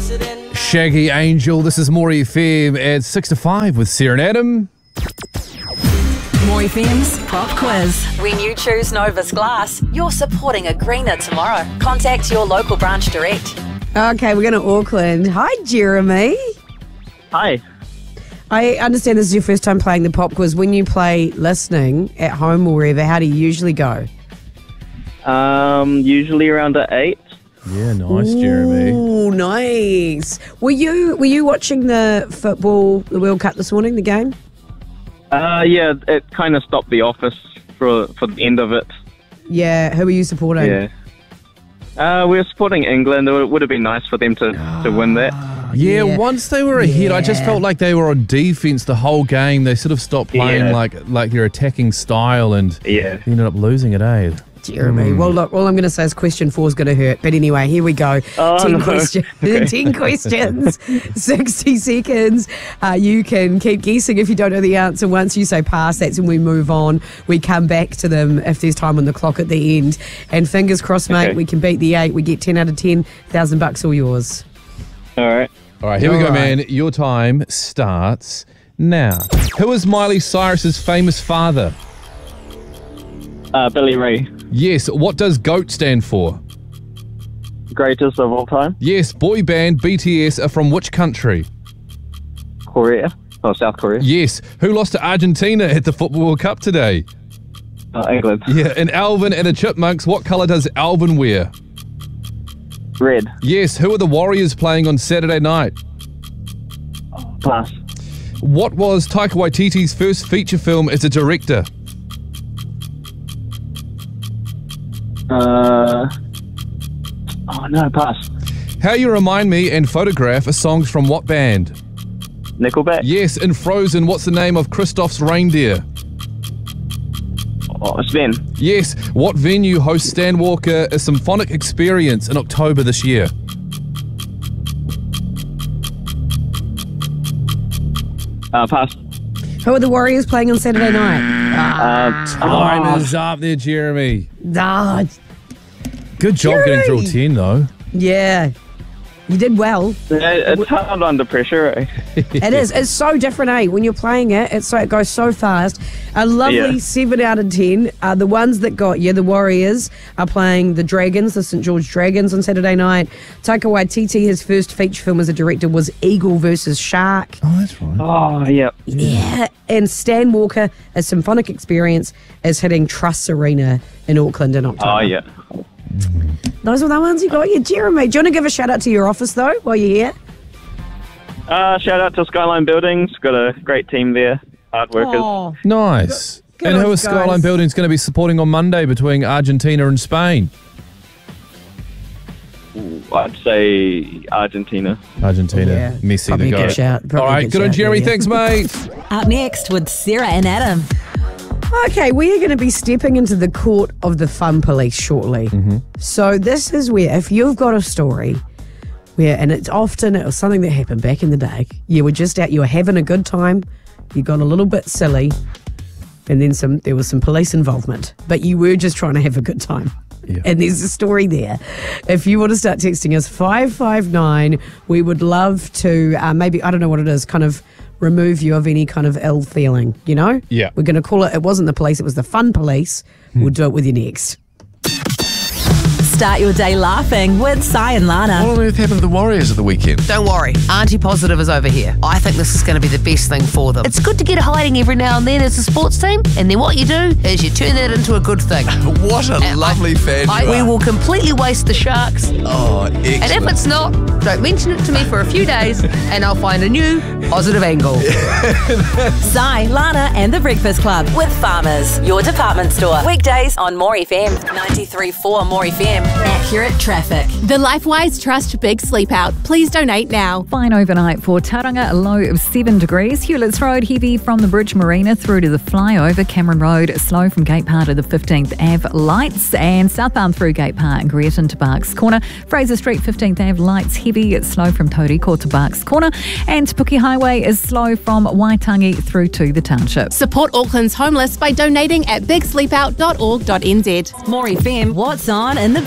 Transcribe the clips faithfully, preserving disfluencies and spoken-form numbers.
Shaggy Angel, this is More F M at six to five with Sarah and Adam. More F M's Pop Quiz. When you choose Novus Glass, you're supporting a greener tomorrow. Contact your local branch direct. Okay, we're going to Auckland. Hi, Jeremy. Hi. I understand this is your first time playing the Pop Quiz. When you play listening at home or wherever, how do you usually go? Um, usually around at eight. Yeah, nice, Jeremy. Oh, nice. Were you were you watching the football, the World Cup this morning, the game? Uh, yeah, it kind of stopped the office for for the end of it. Yeah, who were you supporting? Yeah. Uh, we were supporting England. It would, would have been nice for them to, to win that. Yeah, Yeah. once they were ahead, I just Yeah. felt like they were on defense the whole game. They sort of stopped playing Yeah. like like their attacking style and Yeah. ended up losing it, eh? Jeremy. Well, look, all I'm going to say is question four is going to hurt. But anyway, here we go. Oh, ten, no. question, Okay. ten questions, sixty seconds. Uh, you can keep guessing if you don't know the answer. Once you say pass, that's when we move on. We come back to them if there's time on the clock at the end. And fingers crossed, mate, Okay. we can beat the eight. We get ten out of ten. Thousand bucks all yours. All right. All right, here we All go, right. man. Your time starts now. Who is Miley Cyrus's famous father? Uh, Billy Ray. Yes. What does GOAT stand for? Greatest of all time. Yes. Boy band B T S are from which country? Korea. Oh, South Korea. Yes. Who lost to Argentina at the Football World Cup today? Uh, England. Yeah. In Alvin and the Chipmunks, what colour does Alvin wear? Red. Yes. Who are the Warriors playing on Saturday night? Pass. What was Taika Waititi's first feature film as a director? Uh. Oh, no, pass. How You Remind Me and Photograph are songs from what band? Nickelback. Yes. In Frozen, what's the name of Kristoff's reindeer? Oh, Sven. Yes. What venue hosts Stan Walker a symphonic experience in October this year? Uh, pass. Who are the Warriors playing on Saturday night? Uh, Time oh, is up there, Jeremy. Ah, Good job getting through all Jeremy! ten, though. yeah. You did well. yeah, it's hard under pressure. Eh? It is. It's so different, eh? When you're playing it, it's so, it goes so fast. A lovely Yeah. seven out of ten. Uh, the ones that got you, the Warriors, are playing the Dragons, the Saint George Dragons on Saturday night. Taika Waititi, his first feature film as a director was Eagle versus Shark. Oh, that's right. Oh, yeah. Yeah. And Stan Walker, a symphonic experience, is hitting Trust Arena in Auckland in October. Oh, yeah. Those were the ones you got you, Jeremy. Do you want to give a shout out to your office, though, while you're here? Uh, shout out to Skyline Buildings. Got a great team there. Hard workers. Oh, Nice. Good and on who you is Skyline guys. Buildings going to be supporting on Monday between Argentina and Spain? I'd say Argentina. Argentina. Yeah. Messi, Probably the a good goat. shout. All Probably a right, good good on shout, Jeremy. yeah. Thanks, mate. Up next with Sarah and Adam. Okay, we are going to be stepping into the court of the fun police shortly. So this is where, if you've got a story where, and it's often it was something that happened back in the day, you were just out, you were having a good time, you got a little bit silly, and then some, there was some police involvement, but you were just trying to have a good time. Yeah. And there's a story there. If you want to start texting us, five five nine, we would love to, uh, maybe, I don't know what it is, kind of remove you of any kind of ill feeling, you know? Yeah. We're going to call it, it wasn't the police, it was the fun police. We'll do it with you next. Start your day laughing with Sai and Lana. What on earth happened to the Warriors at the weekend? Don't worry, Auntie Positive is over here. I think this is going to be the best thing for them. It's good to get hiding every now and then as a sports team, and then what you do is you turn that into a good thing. What a And lovely I, fan I, you We are. will completely waste the Sharks, and Oh, excellent. if it's not, don't mention it to me for a few days, and I'll find a new positive angle. Sai, Lana and the Breakfast Club with Farmers, your department store. Weekdays on More F M. ninety-three point four More F M. Accurate traffic. The LifeWise Trust Big Sleep Out. Please donate now. Fine overnight for Tauranga, a low of seven degrees. Hewlett's Road, heavy from the Bridge Marina through to the flyover. Cameron Road, slow from Gate Park to the fifteenth Ave lights. And southbound through Gate Park, Greerton to Barks Corner. Fraser Street, fifteenth Ave lights heavy. It's slow from Tauriko to Barks Corner. And Puki Highway is slow from Waitangi through to the township. Support Auckland's homeless by donating at big sleep out dot org dot n z. More F M. What's on in the Bay?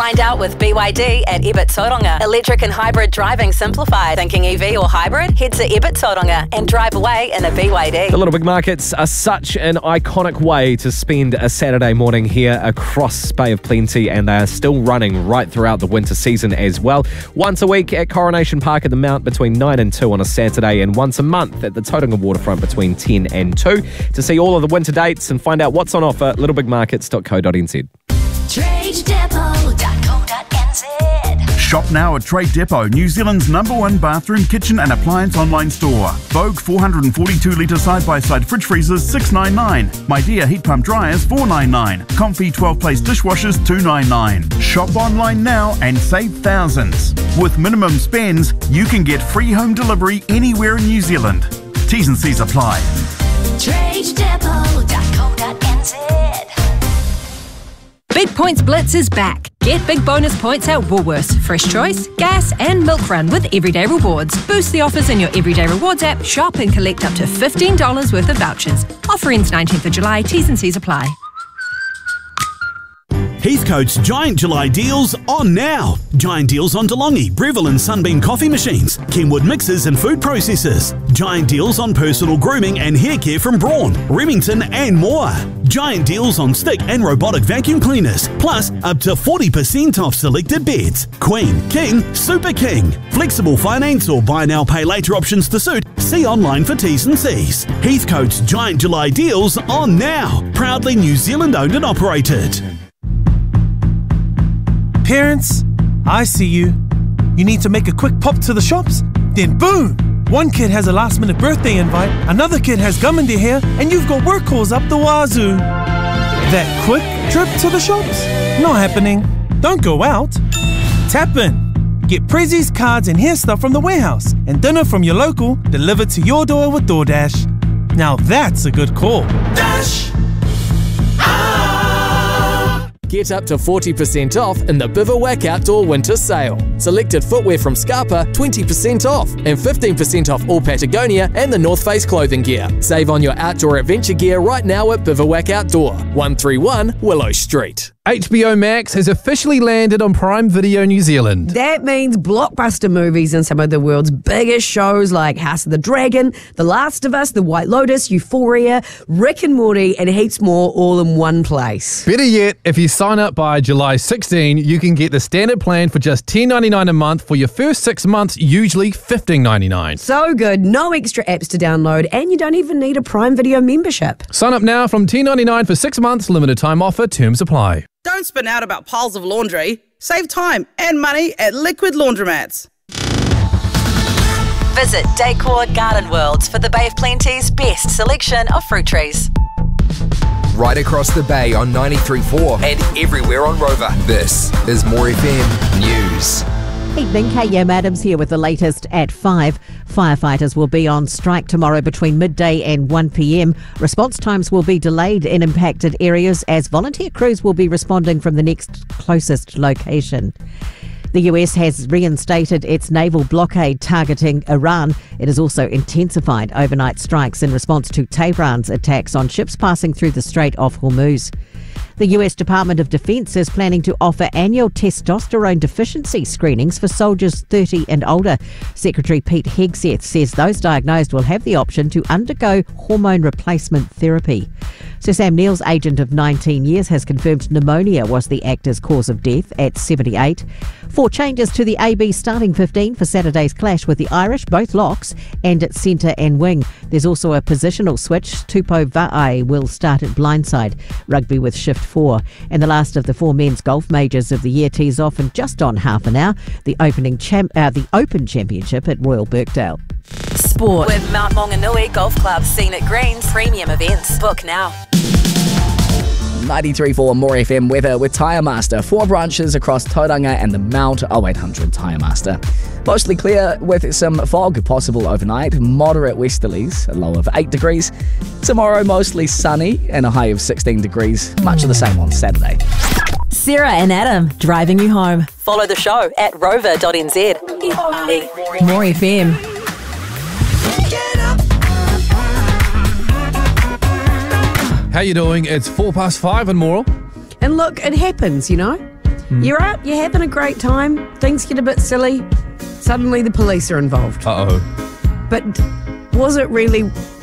Find out with B Y D at Ebert Tauranga. Electric and hybrid driving simplified. Thinking E V or hybrid? Head to Ebert Tauranga and drive away in a B Y D. The Little Big Markets are such an iconic way to spend a Saturday morning here across Bay of Plenty, and they are still running right throughout the winter season as well. Once a week at Coronation Park at the Mount between nine and two on a Saturday, and once a month at the Tauranga Waterfront between ten and two. To see all of the winter dates and find out what's on offer, little big markets dot co dot n z. trade depot dot co dot n z. Shop now at Trade Depot, New Zealand's number one bathroom, kitchen and appliance online store. Vogue four hundred forty-two litre side-by-side fridge freezers six ninety-nine. My Dear heat pump dryers four ninety-nine. Comfy twelve place dishwashers two ninety-nine. Shop online now and save thousands. With minimum spends, you can get free home delivery anywhere in New Zealand. T's and C's apply. trade depot dot co dot n z. Big Points Blitz is back. Get big bonus points at Woolworths, Fresh Choice, Gas and Milk Run with Everyday Rewards. Boost the offers in your Everyday Rewards app, shop and collect up to fifteen dollars worth of vouchers. Offer ends nineteenth of July, T's and C's apply. Heathcote's Giant July deals on now. Giant deals on DeLonghi, Breville and Sunbeam coffee machines, Kenwood mixers and food processors. Giant deals on personal grooming and hair care from Braun, Remington and more. Giant deals on stick and robotic vacuum cleaners, plus up to forty percent off selected beds. Queen, King, Super King. Flexible finance or buy now pay later options to suit. See online for T's and C's. Heathcote's Giant July deals on now. Proudly New Zealand owned and operated. Parents, I see you. You need to make a quick pop to the shops? Then boom! One kid has a last minute birthday invite, another kid has gum in their hair, and you've got work calls up the wazoo. That quick trip to the shops? Not happening. Don't go out. Tap in. Get prezzies, cards, and hair stuff from the warehouse, and dinner from your local delivered to your door with DoorDash. Now that's a good call. Dash! Get up to forty percent off in the Bivouac Outdoor Winter Sale. Selected footwear from Scarpa, twenty percent off, and fifteen percent off all Patagonia and the North Face clothing gear. Save on your outdoor adventure gear right now at Bivouac Outdoor, one thirty-one Willow Street. H B O Max has officially landed on Prime Video New Zealand. That means blockbuster movies and some of the world's biggest shows like House of the Dragon, The Last of Us, The White Lotus, Euphoria, Rick and Morty, and heaps more all in one place. Better yet, if you sign up by July sixteenth, you can get the standard plan for just ten ninety-nine a month for your first six months, usually fifteen ninety-nine. So good, no extra apps to download, and you don't even need a Prime Video membership. Sign up now from ten ninety-nine for six months, limited time offer, terms apply. Don't spin out about piles of laundry. Save time and money at Liquid Laundromats. Visit Decor Garden Worlds for the Bay of Plenty's best selection of fruit trees. Right across the bay on ninety-three point four and everywhere on Rover. This is More F M News. Evening, K M Adams here with the latest at five. Firefighters will be on strike tomorrow between midday and one p m. Response times will be delayed in impacted areas as volunteer crews will be responding from the next closest location. The U S has reinstated its naval blockade targeting Iran. It has also intensified overnight strikes in response to Tehran's attacks on ships passing through the Strait of Hormuz. The U S Department of Defense is planning to offer annual testosterone deficiency screenings for soldiers thirty and older. Secretary Pete Hegseth says those diagnosed will have the option to undergo hormone replacement therapy. Sir Sam Neill's agent of nineteen years has confirmed pneumonia was the actor's cause of death at seventy-eight. Four changes to the A B starting fifteen for Saturday's clash with the Irish, both locks, and at centre and wing. There's also a positional switch. Tupou Va'ai will start at blindside. Rugby with shift four. And the last of the four men's golf majors of the year tees off in just on half an hour. The opening champ, uh, the Open Championship at Royal Birkdale. Sport with Mount Maunganui Golf Club, Scenic Greens, premium events. Book now. ninety-three point four More F M weather with Tyre Master. Four branches across Tauranga and the Mount. oh eight hundred Tyre Master. Mostly clear with some fog possible overnight. Moderate westerlies, a low of eight degrees. Tomorrow mostly sunny and a high of sixteen degrees. Much of the same on Saturday. Sarah and Adam driving you home. Follow the show at rover dot n z. More F M. How you doing? It's four past five in Moral. And look, it happens, you know. You're out, you're having a great time, things get a bit silly, suddenly the police are involved. Uh-oh. But was it really